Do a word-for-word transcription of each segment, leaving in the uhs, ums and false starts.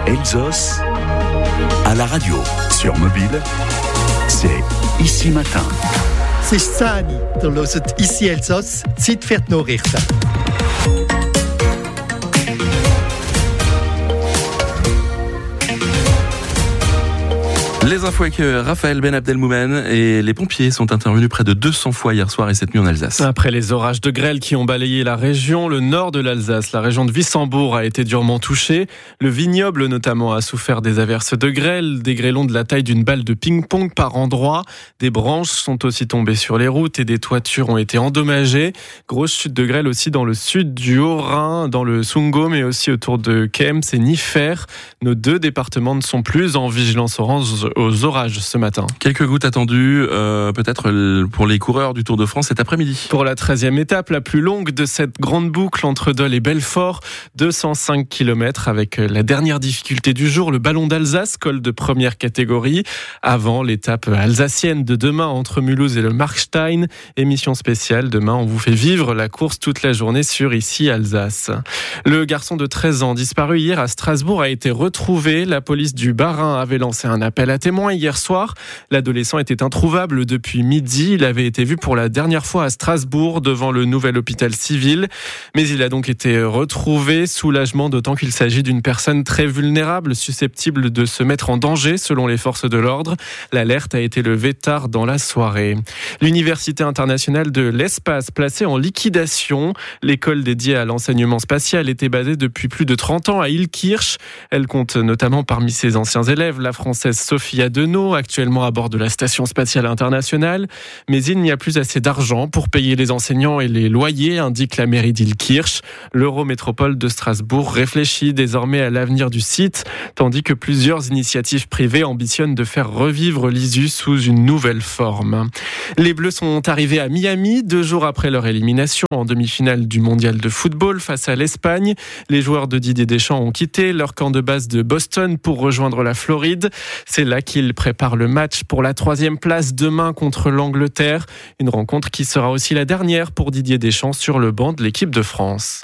Elsos à la radio, sur mobile, c'est Ici Matin. C'est Sani, der hört Ici Elsos, Zeit für die Nachrichten. Les infos avec Raphaël Ben Abdelmoumen, et les pompiers sont intervenus près de deux cents fois hier soir et cette nuit en Alsace. Après les orages de grêle qui ont balayé la région, le nord de l'Alsace, la région de Wissembourg a été durement touchée. Le vignoble notamment a souffert des averses de grêle, des grêlons de la taille d'une balle de ping-pong par endroits. Des branches sont aussi tombées sur les routes et des toitures ont été endommagées. Grosse chute de grêle aussi dans le sud du Haut-Rhin, dans le Sundgau, mais aussi autour de Kems et Niffer. Nos deux départements ne sont plus en vigilance orange aux orages ce matin. Quelques gouttes attendues, euh, peut-être pour les coureurs du Tour de France cet après-midi. Pour la treizième étape, la plus longue de cette grande boucle entre Dole et Belfort, deux cent cinq kilomètres avec la dernière difficulté du jour, le ballon d'Alsace, col de première catégorie, avant l'étape alsacienne de demain entre Mulhouse et le Markstein. Émission spéciale, demain on vous fait vivre la course toute la journée sur Ici Alsace. Le garçon de treize ans disparu hier à Strasbourg a été retrouvé. La police du Bas-Rhin avait lancé un appel à témoins hier soir. L'adolescent était introuvable depuis midi. Il avait été vu pour la dernière fois à Strasbourg devant le nouvel hôpital civil. Mais il a donc été retrouvé. Soulagement, d'autant qu'il s'agit d'une personne très vulnérable, susceptible de se mettre en danger selon les forces de l'ordre. L'alerte a été levée tard dans la soirée. L'Université internationale de l'espace placée en liquidation. L'école dédiée à l'enseignement spatial était basée depuis plus de trente ans à Illkirch. Elle compte notamment parmi ses anciens élèves la française Sophie Adenau, actuellement à bord de la Station spatiale internationale. Mais il n'y a plus assez d'argent pour payer les enseignants et les loyers, indique la mairie d'Illkirch. L'Eurométropole de Strasbourg réfléchit désormais à l'avenir du site, tandis que plusieurs initiatives privées ambitionnent de faire revivre l'I S U sous une nouvelle forme. Les Bleus sont arrivés à Miami, deux jours après leur élimination en demi-finale du mondial de football face à l'Espagne. Les joueurs de Didier Deschamps ont quitté leur camp de base de Boston pour rejoindre la Floride. C'est là qu'il prépare le match pour la troisième place demain contre l'Angleterre. Une rencontre qui sera aussi la dernière pour Didier Deschamps sur le banc de l'équipe de France.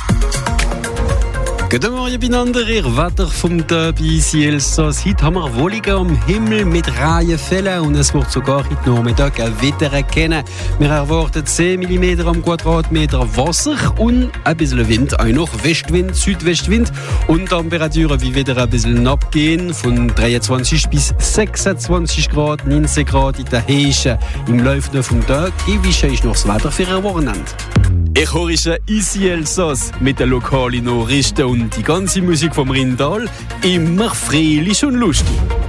Guten Morgen miteinander, ihr Wetter vom Derby Ici Elsos. Heute haben wir Wolligen am Himmel mit rauen Fällen und es wird sogar heute Nachmittag ein Wetter erkennen. Wir erwarten zehn Millimeter am Quadratmeter Wasser und ein bisschen Wind, auch noch Westwind, Südwestwind und Temperaturen wie wieder ein bisschen abgehen von dreiundzwanzig bis sechsundzwanzig Grad, neunzehn Grad in der Heische. Im Laufe des Tages gewische ich noch das Wetter für ein Wochenende. Ich höre Ici Elsos mit den lokalen Nachrichten und die ganze Musik vom Rindal. Immer fröhlich und lustig.